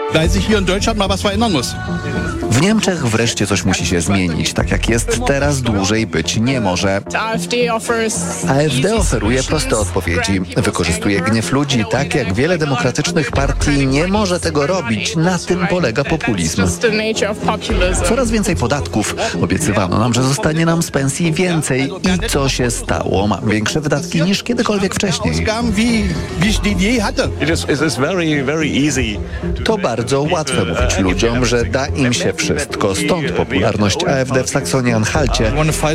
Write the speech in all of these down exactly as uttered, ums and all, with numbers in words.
weil sich hier in Deutschland mal was verändern muss. W Niemczech wreszcie coś musi się zmienić. Tak jak jest teraz, dłużej być nie może. A F D oferuje proste odpowiedzi. Wykorzystuje gniew ludzi, tak jak wiele demokratycznych partii nie może tego robić. Na tym polega populizm. Coraz więcej podatków. Obiecywano nam, że zostanie nam z pensji więcej. I co się stało? Mam większe wydatki niż kiedykolwiek wcześniej. To bardzo łatwe mówić ludziom, że da im się wszystko. Stąd popularność A F D w Saksonii-Anhalcie.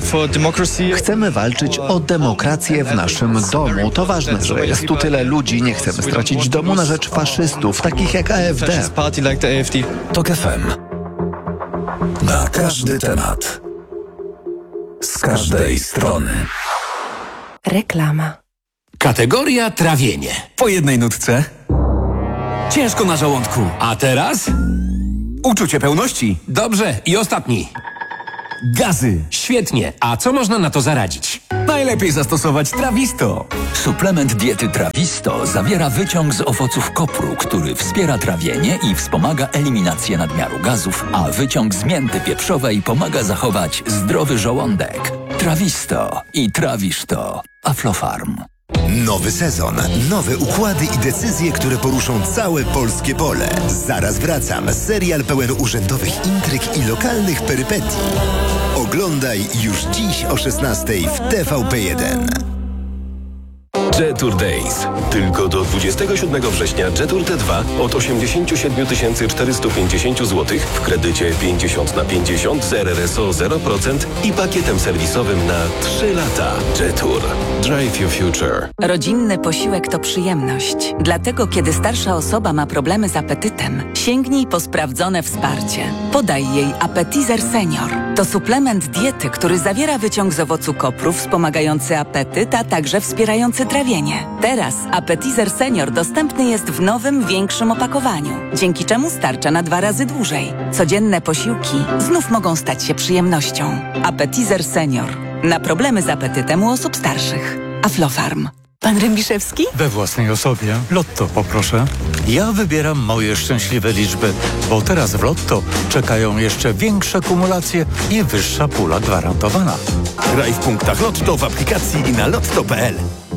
Chcemy walczyć o demokrację w naszym domu. To ważne, że jest tu tyle ludzi. Nie chcemy stracić domu na rzecz faszystów, takich jak A F D. Tok F M. Na każdy temat. Z każdej strony. Reklama. Kategoria trawienie. Po jednej nutce. Ciężko na żołądku. A teraz? Uczucie pełności. Dobrze. I ostatni. Gazy. Świetnie. A co można na to zaradzić? Najlepiej zastosować Trawisto. Suplement diety Trawisto zawiera wyciąg z owoców kopru, który wspiera trawienie i wspomaga eliminację nadmiaru gazów, a wyciąg z mięty pieprzowej pomaga zachować zdrowy żołądek. Trawisto i trawisz to. Aflofarm. Nowy sezon, nowe układy i decyzje, które poruszą całe polskie pole. Zaraz wracam. Serial pełen urzędowych intryg i lokalnych perypetii. Oglądaj już dziś o szesnastej w T V P jeden. Jetour Days. Tylko do dwudziestego siódmego września Jetour T dwa od osiemdziesiąt siedem tysięcy czterysta pięćdziesiąt złotych w kredycie pięćdziesiąt na pięćdziesiąt z R R S O zero procent i pakietem serwisowym na trzy lata. Jetour. Drive your future. Rodzinny posiłek to przyjemność. Dlatego, kiedy starsza osoba ma problemy z apetytem, sięgnij po sprawdzone wsparcie. Podaj jej Appetizer Senior. To suplement diety, który zawiera wyciąg z owocu kopru wspomagający apetyt, a także wspierający trawienie. Teraz Appetizer Senior dostępny jest w nowym, większym opakowaniu, dzięki czemu starcza na dwa razy dłużej. Codzienne posiłki znów mogą stać się przyjemnością. Appetizer Senior. Na problemy z apetytem u osób starszych. Aflofarm. Pan Rębiszewski? We własnej osobie. Lotto poproszę. Ja wybieram moje szczęśliwe liczby, bo teraz w Lotto czekają jeszcze większe kumulacje i wyższa pula gwarantowana. Graj w punktach Lotto w aplikacji i na lotto kropka p l.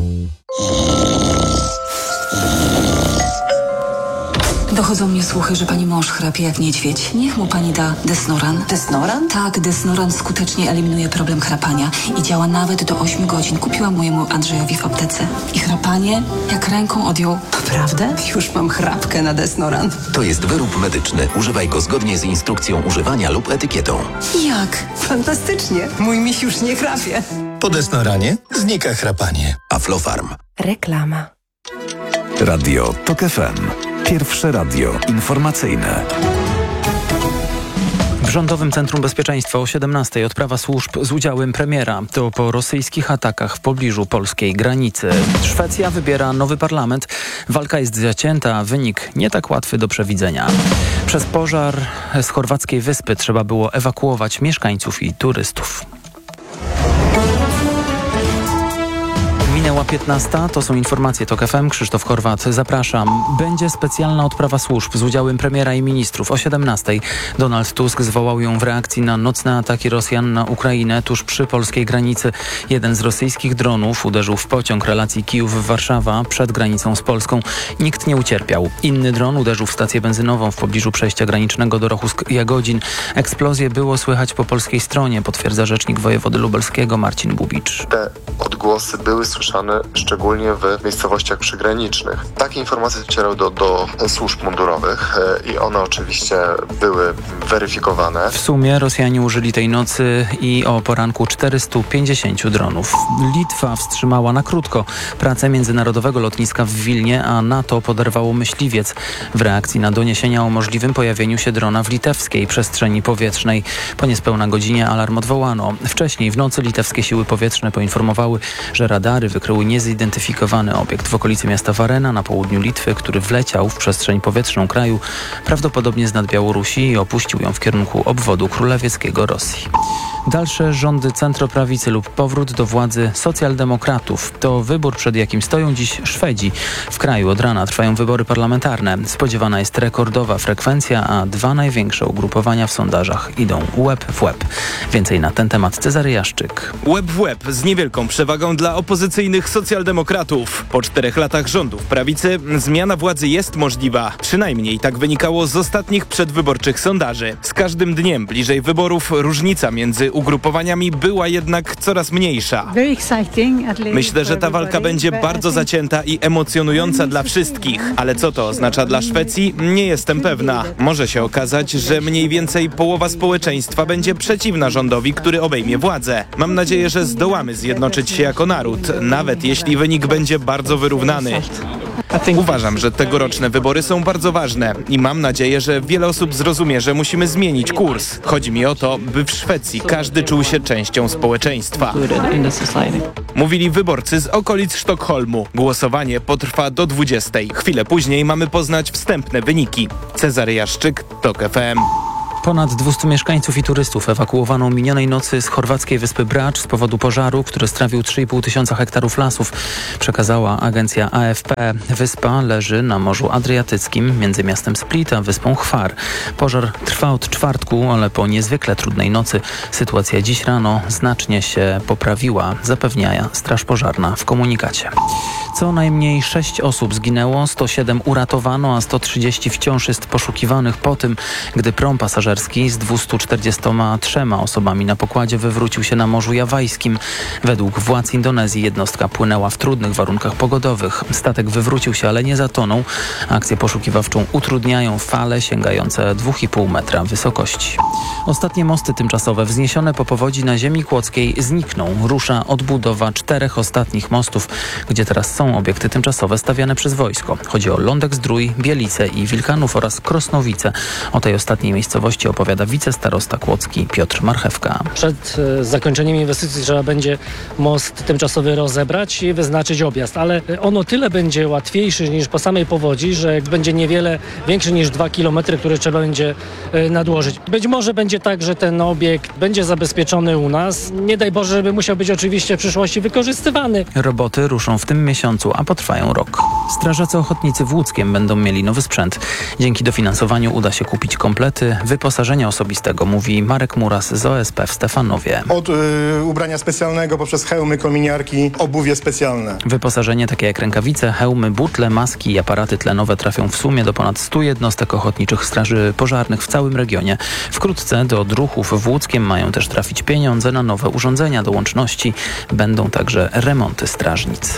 Dochodzą mnie słuchy, że pani mąż chrapie jak niedźwiedź. Niech mu pani da Desnoran. Desnoran? Tak, Desnoran skutecznie eliminuje problem chrapania i działa nawet do ośmiu godzin. Kupiłam mojemu Andrzejowi w aptece. I chrapanie jak ręką odjął. Naprawdę? Już mam chrapkę na Desnoran. To jest wyrób medyczny. Używaj go zgodnie z instrukcją używania lub etykietą. Jak? Fantastycznie. Mój miś już nie chrapie. Po Desnoranie znika chrapanie. Aflofarm. Reklama. Radio Tok F M. Pierwsze radio informacyjne. W Rządowym Centrum Bezpieczeństwa o siedemnastej odprawa służb z udziałem premiera. To po rosyjskich atakach w pobliżu polskiej granicy. Szwecja wybiera nowy parlament. Walka jest zacięta, a wynik nie tak łatwy do przewidzenia. Przez pożar z chorwackiej wyspy trzeba było ewakuować mieszkańców i turystów. Minęła piętnasta, to są informacje Tok F M. Krzysztof Horwat, zapraszam. Będzie specjalna odprawa służb z udziałem premiera i ministrów. O siedemnastej Donald Tusk zwołał ją w reakcji na nocne ataki Rosjan na Ukrainę tuż przy polskiej granicy. Jeden z rosyjskich dronów uderzył w pociąg relacji Kijów-Warszawa przed granicą z Polską. Nikt nie ucierpiał. Inny dron uderzył w stację benzynową w pobliżu przejścia granicznego do Rochusk-Jagodzin. Eksplozję było słychać po polskiej stronie, potwierdza rzecznik wojewody lubelskiego Marcin Bubicz. Te odgłosy były słyszane szczególnie w miejscowościach przygranicznych. Takie informacje docierały do, do służb mundurowych i one oczywiście były weryfikowane. W sumie Rosjanie użyli tej nocy i o poranku czterystu pięćdziesięciu dronów. Litwa wstrzymała na krótko pracę międzynarodowego lotniska w Wilnie, a NATO poderwało myśliwiec w reakcji na doniesienia o możliwym pojawieniu się drona w litewskiej przestrzeni powietrznej. Po niespełna godzinie alarm odwołano. Wcześniej w nocy litewskie siły powietrzne poinformowały, że radary wykryły niezidentyfikowany obiekt w okolicy miasta Warena na południu Litwy, który wleciał w przestrzeń powietrzną kraju, prawdopodobnie z nad Białorusi i opuścił ją w kierunku obwodu królewieckiego Rosji. Dalsze rządy centroprawicy lub powrót do władzy socjaldemokratów. To wybór, przed jakim stoją dziś Szwedzi. W kraju od rana trwają wybory parlamentarne. Spodziewana jest rekordowa frekwencja, a dwa największe ugrupowania w sondażach idą łeb w łeb. Więcej na ten temat Cezary Jaszczyk. Łeb w łeb z niewielką przewagą dla opozycyjnych socjaldemokratów. Po czterech latach rządów prawicy zmiana władzy jest możliwa. Przynajmniej tak wynikało z ostatnich przedwyborczych sondaży. Z każdym dniem bliżej wyborów różnica między ugrupowaniami była jednak coraz mniejsza. Myślę, że ta walka będzie bardzo zacięta i emocjonująca dla wszystkich. Ale co to oznacza dla Szwecji? Nie jestem pewna. Może się okazać, że mniej więcej połowa społeczeństwa będzie przeciwna rządowi, który obejmie władzę. Mam nadzieję, że zdołamy zjednoczyć się jako naród, nawet jeśli wynik będzie bardzo wyrównany. Uważam, że tegoroczne wybory są bardzo ważne i mam nadzieję, że wiele osób zrozumie, że musimy zmienić kurs. Chodzi mi o to, by w Szwecji każdy czuł się częścią społeczeństwa. Mówili wyborcy z okolic Sztokholmu. Głosowanie potrwa do dwudziestej. Chwilę później mamy poznać wstępne wyniki. Cezary Jaszczyk, TOK F M. Ponad dwieście mieszkańców i turystów ewakuowano minionej nocy z chorwackiej wyspy Brač z powodu pożaru, który strawił trzy i pół tysiąca hektarów lasów, przekazała agencja A F P. Wyspa leży na Morzu Adriatyckim między miastem Split a wyspą Hvar. Pożar trwa od czwartku, ale po niezwykle trudnej nocy sytuacja dziś rano znacznie się poprawiła, zapewnia Straż Pożarna w komunikacie. Co najmniej sześć osób zginęło, sto siedem uratowano, a sto trzydzieści wciąż jest poszukiwanych po tym, gdy prom pasażerski z dwieście czterdzieści trzy osobami na pokładzie wywrócił się na Morzu Jawajskim. Według władz Indonezji jednostka płynęła w trudnych warunkach pogodowych. Statek wywrócił się, ale nie zatonął. Akcję poszukiwawczą utrudniają fale sięgające dwa i pół metra wysokości. Ostatnie mosty tymczasowe wzniesione po powodzi na ziemi kłodzkiej znikną. Rusza odbudowa czterech ostatnich mostów, gdzie teraz są obiekty tymczasowe stawiane przez wojsko. Chodzi o Lądek-Zdrój, Bielice i Wilkanów oraz Krosnowice. O tej ostatniej miejscowości opowiada wicestarosta kłodzki Piotr Marchewka. Przed zakończeniem inwestycji trzeba będzie most tymczasowy rozebrać i wyznaczyć objazd, ale on o tyle będzie łatwiejszy niż po samej powodzi, że będzie niewiele większy niż dwa kilometry, które trzeba będzie nadłożyć. Być może będzie tak, że ten obiekt będzie zabezpieczony u nas. Nie daj Boże, żeby musiał być oczywiście w przyszłości wykorzystywany. Roboty ruszą w tym miesiącu, a potrwają rok. Strażacy ochotnicy w Łódzkiem będą mieli nowy sprzęt. Dzięki dofinansowaniu uda się kupić komplety wyposażenia osobistego, mówi Marek Muras z O S P w Stefanowie. Od y, ubrania specjalnego poprzez hełmy, kominiarki, obuwie specjalne. Wyposażenie takie jak rękawice, hełmy, butle, maski i aparaty tlenowe trafią w sumie do ponad stu jednostek ochotniczych straży pożarnych w całym regionie. Wkrótce do odruchów w Łódzkiem mają też trafić pieniądze na nowe urządzenia do łączności. Będą także remonty strażnic.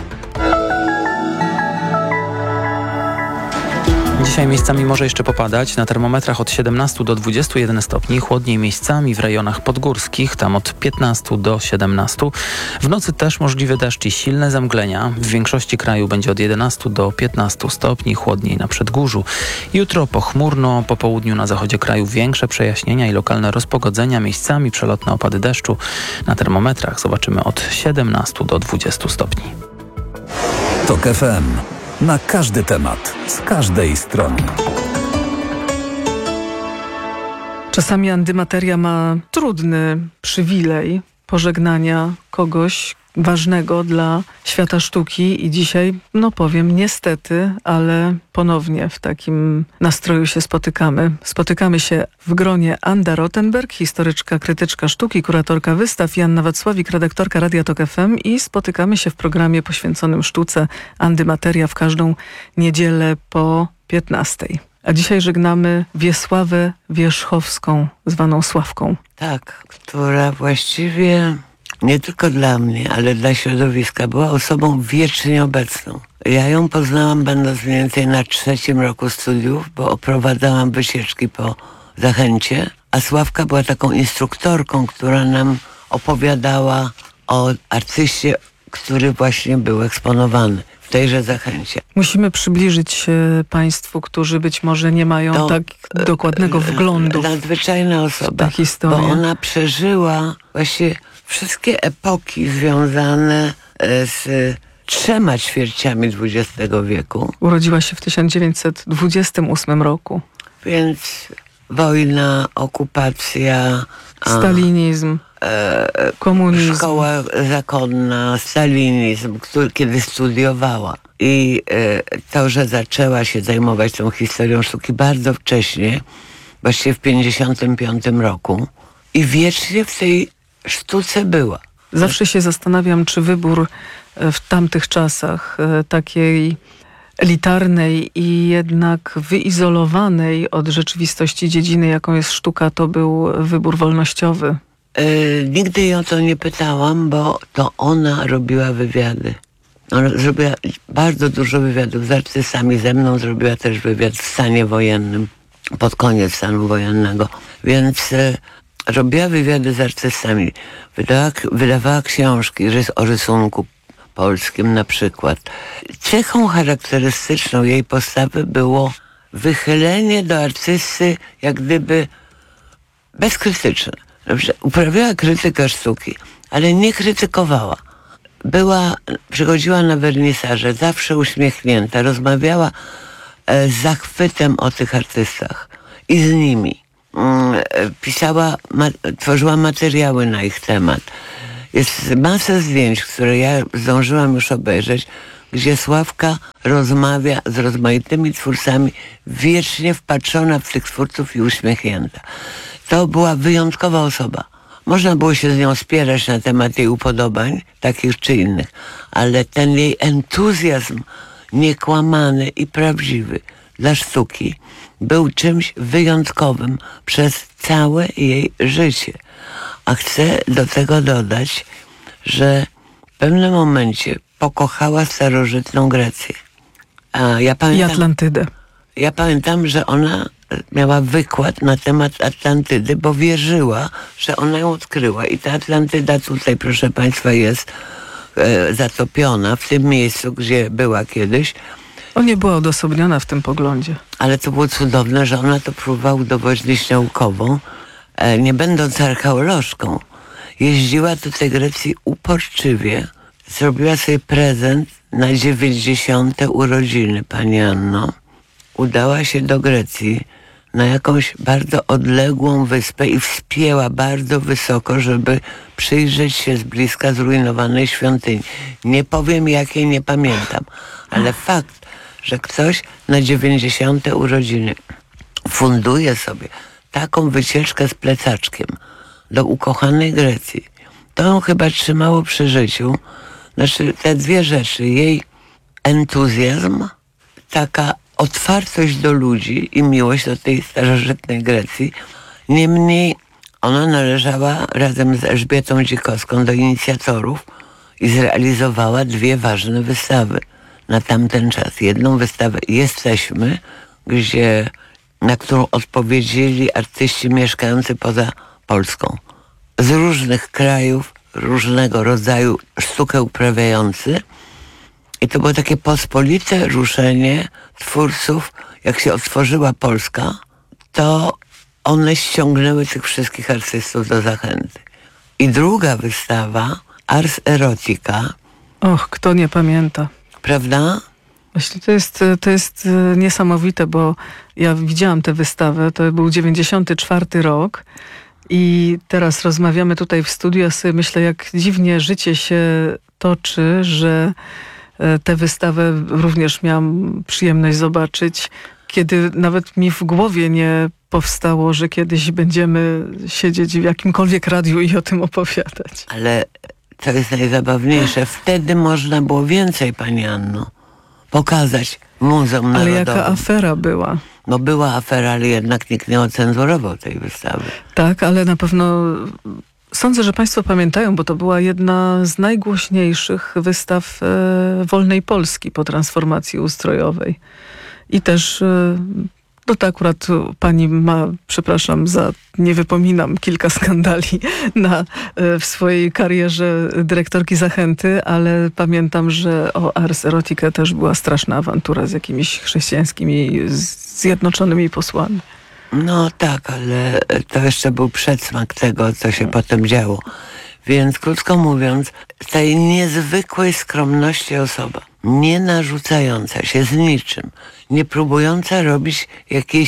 Dzisiaj miejscami może jeszcze popadać. Na termometrach od siedemnastu do dwudziestu jeden stopni. Chłodniej miejscami w rejonach podgórskich, tam od piętnastu do siedemnastu. W nocy też możliwy deszcz i silne zamglenia. W większości kraju będzie od jedenastu do piętnastu stopni. Chłodniej na przedgórzu. Jutro pochmurno, po południu na zachodzie kraju większe przejaśnienia i lokalne rozpogodzenia. Miejscami przelotne opady deszczu. Na termometrach zobaczymy od siedemnastu do dwudziestu stopni. TOK F M. Na każdy temat, z każdej strony. Czasami antymateria ma trudny przywilej pożegnania kogoś ważnego dla świata sztuki i dzisiaj, no powiem niestety, ale ponownie w takim nastroju się spotykamy. Spotykamy się w gronie Anda Rottenberg, historyczka, krytyczka sztuki, kuratorka wystaw, i Anna Wacławik, redaktorka Radia Tok F M, i spotykamy się w programie poświęconym sztuce Antymateria w każdą niedzielę po piętnastej. A dzisiaj żegnamy Wiesławę Wierzchowską, zwaną Sławką. Tak, która właściwie nie tylko dla mnie, ale dla środowiska była osobą wiecznie obecną. Ja ją poznałam będąc mniej więcej na trzecim roku studiów, bo oprowadzałam wycieczki po Zachęcie, a Sławka była taką instruktorką, która nam opowiadała o artyście, który właśnie był eksponowany w tejże Zachęcie. Musimy przybliżyć się Państwu, którzy być może nie mają to, tak dokładnego wglądu nadzwyczajna osoba, w tę historię. Bo ona przeżyła właśnie wszystkie epoki związane z trzema ćwierciami dwudziestego wieku. Urodziła się w tysiąc dziewięćset dwudziestym ósmym roku. Więc wojna, okupacja, stalinizm, e, komunizm, szkoła zakonna, stalinizm, który, kiedy studiowała. I e, to, że zaczęła się zajmować tą historią sztuki bardzo wcześnie, właściwie w pięćdziesiątym piątym roku, i wiecznie w tej sztuce była. Zawsze się zastanawiam, czy wybór w tamtych czasach takiej elitarnej i jednak wyizolowanej od rzeczywistości dziedziny, jaką jest sztuka, to był wybór wolnościowy. Yy, nigdy jej o to nie pytałam, bo to ona robiła wywiady. Ona zrobiła bardzo dużo wywiadów z artystami. Ze mną zrobiła też wywiad w stanie wojennym, pod koniec stanu wojennego. Więc yy, robiła wywiady z artystami. Wydała, wydawała książki o rysunku polskim na przykład. Cechą charakterystyczną jej postawy było wychylenie do artysty jak gdyby bezkrytyczne. Dobrze, uprawiała krytykę sztuki, ale nie krytykowała. Była, przychodziła na wernisaże, zawsze uśmiechnięta, rozmawiała e, z zachwytem o tych artystach i z nimi. Mm, pisała, ma, tworzyła materiały na ich temat. Jest masa zdjęć, które ja zdążyłam już obejrzeć, gdzie Sławka rozmawia z rozmaitymi twórcami, wiecznie wpatrzona w tych twórców i uśmiechnięta. To była wyjątkowa osoba. Można było się z nią spierać na temat jej upodobań, takich czy innych, ale ten jej entuzjazm niekłamany i prawdziwy dla sztuki był czymś wyjątkowym przez całe jej życie. A chcę do tego dodać, że w pewnym momencie pokochała starożytną Grecję. A ja pamiętam, I Atlantydę. Ja pamiętam, że ona miała wykład na temat Atlantydy, bo wierzyła, że ona ją odkryła. I ta Atlantyda tutaj, proszę Państwa, jest e, zatopiona w tym miejscu, gdzie była kiedyś. O, nie była odosobniona w tym poglądzie. Ale to było cudowne, że ona to próbowała udowodnić naukowo, e, nie będąc archeolożką. Jeździła do tej Grecji uporczywie. Zrobiła sobie prezent na dziewięćdziesiąte urodziny, pani Anno. Udała się do Grecji na jakąś bardzo odległą wyspę i wspięła bardzo wysoko, żeby przyjrzeć się z bliska zrujnowanej świątyni. Nie powiem jakiej, nie pamiętam, ale fakt, że ktoś na dziewięćdziesiąte urodziny funduje sobie taką wycieczkę z plecaczkiem do ukochanej Grecji, to ją chyba trzymało przy życiu. Znaczy te dwie rzeczy, jej entuzjazm, taka otwartość do ludzi i miłość do tej starożytnej Grecji. Niemniej ona należała razem z Elżbietą Dzikowską do inicjatorów i zrealizowała dwie ważne wystawy na tamten czas. Jedną wystawę Jesteśmy, gdzie, na którą odpowiedzieli artyści mieszkający poza Polską. Z różnych krajów, różnego rodzaju sztukę uprawiający. I to było takie pospolite ruszenie twórców. Jak się otworzyła Polska, to one ściągnęły tych wszystkich artystów do zachęty. I druga wystawa, Ars Erotica. Och, kto nie pamięta. Prawda? Właśnie to jest, to jest niesamowite, bo ja widziałam tę wystawę, to był dziewięćdziesiąty czwarty rok i teraz rozmawiamy tutaj w studiu, ja sobie myślę, jak dziwnie życie się toczy, że tę wystawę również miałam przyjemność zobaczyć, kiedy nawet mi w głowie nie powstało, że kiedyś będziemy siedzieć w jakimkolwiek radiu i o tym opowiadać. Ale co jest najzabawniejsze, wtedy można było więcej, pani Anno, pokazać Muzeum Narodowym. Ale jaka afera była? No była afera, ale jednak nikt nie ocenzurował tej wystawy. Tak, ale na pewno sądzę, że Państwo pamiętają, bo to była jedna z najgłośniejszych wystaw e, wolnej Polski po transformacji ustrojowej. I też, e, no to akurat pani ma, przepraszam za, nie wypominam, kilka skandali na, e, w swojej karierze dyrektorki Zachęty, ale pamiętam, że o Ars Erotica też była straszna awantura z jakimiś chrześcijańskimi zjednoczonymi posłami. No tak, ale to jeszcze był przedsmak tego, co się potem działo. Więc krótko mówiąc, tej niezwykłej skromności osoba, nie narzucająca się z niczym, nie próbująca robić jakiejś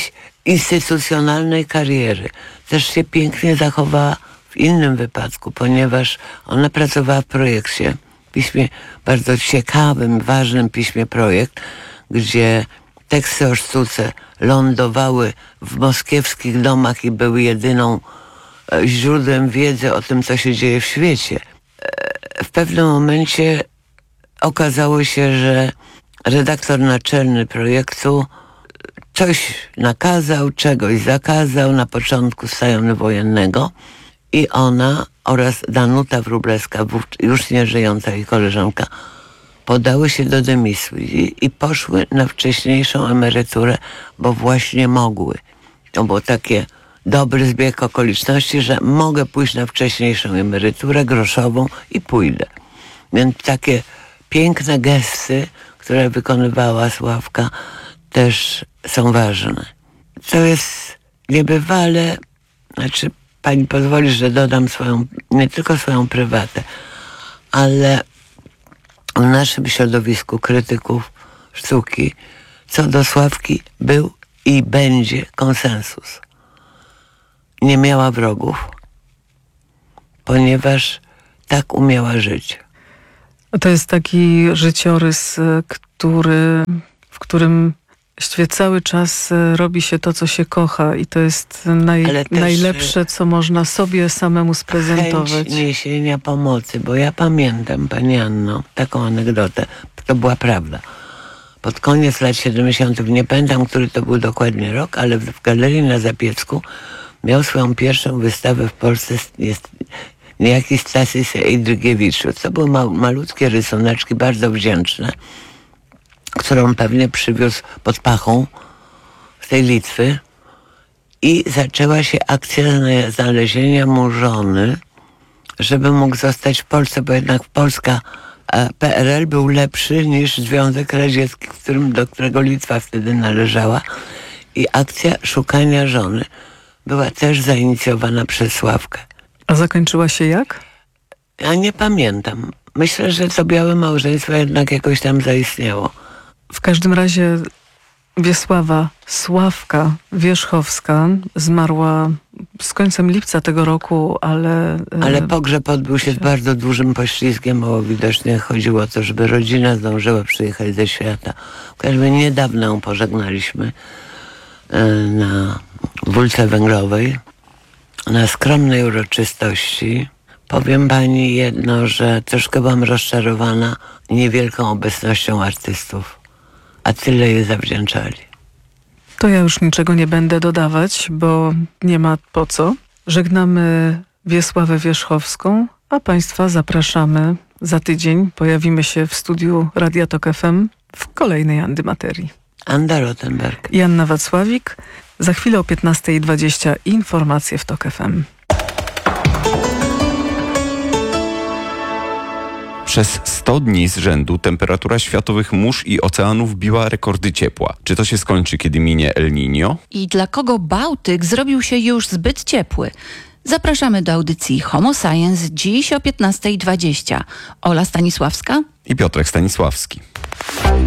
instytucjonalnej kariery. Też się pięknie zachowała w innym wypadku, ponieważ ona pracowała w projekcie, piśmie bardzo ciekawym, ważnym piśmie Projekt, gdzie teksty o sztuce lądowały w moskiewskich domach i były jedyną źródłem wiedzy o tym, co się dzieje w świecie. W pewnym momencie okazało się, że redaktor naczelny projektu coś nakazał, czegoś zakazał na początku stanu wojennego i ona oraz Danuta Wróblewska, już nie żyjąca jej koleżanka, podały się do dymisji i poszły na wcześniejszą emeryturę, bo właśnie mogły. To było takie dobry zbieg okoliczności, że mogę pójść na wcześniejszą emeryturę groszową i pójdę. Więc takie piękne gesty, które wykonywała Sławka, też są ważne. To jest niebywale, znaczy pani pozwoli, że dodam swoją, nie tylko swoją prywatę, ale w naszym środowisku krytyków sztuki co do Sławki był i będzie konsensus. Nie miała wrogów, ponieważ tak umiała żyć. To jest taki życiorys, który, w którym właściwie cały czas robi się to, co się kocha i to jest naj, najlepsze, co można sobie samemu sprezentować. Chęć niesienia pomocy, bo ja pamiętam, pani Anno, taką anegdotę, to była prawda. Pod koniec lat siedemdziesiątych, nie pamiętam, który to był dokładnie rok, ale w Galerii na Zapiecku miał swoją pierwszą wystawę w Polsce jest niejaki Stasis Eidrygiewicz. To były ma, malutkie rysuneczki, bardzo wdzięczne, którą pewnie przywiózł pod pachą z tej Litwy i zaczęła się akcja znalezienia mu żony, żeby mógł zostać w Polsce, bo jednak Polska, P R L był lepszy niż Związek Radziecki, w którym, do którego Litwa wtedy należała, i akcja szukania żony była też zainicjowana przez Sławkę. A zakończyła się jak? Ja nie pamiętam. Myślę, że to białe małżeństwo jednak jakoś tam zaistniało. W każdym razie Wiesława Sławka Wierzchowska zmarła z końcem lipca tego roku, ale... Ale pogrzeb odbył się z bardzo dużym poślizgiem, bo widocznie chodziło o to, żeby rodzina zdążyła przyjechać ze świata. W każdym razie niedawno ją pożegnaliśmy na Wólce Węglowej, na skromnej uroczystości. Powiem pani jedno, że troszkę byłam rozczarowana niewielką obecnością artystów, a tyle je zawdzięczali. To ja już niczego nie będę dodawać, bo nie ma po co. Żegnamy Wiesławę Wierzchowską, a państwa zapraszamy za tydzień. Pojawimy się w studiu Radia Tok F M w kolejnej Andymaterii. Anda Rottenberg i Anna Wacławik. Za chwilę o piętnasta dwadzieścia informacje w Tok F M. Przez sto dni z rzędu temperatura światowych mórz i oceanów biła rekordy ciepła. Czy to się skończy, kiedy minie El Niño? I dla kogo Bałtyk zrobił się już zbyt ciepły? Zapraszamy do audycji Homo Science dziś o piętnasta dwadzieścia. Ola Stanisławska i Piotrek Stanisławski.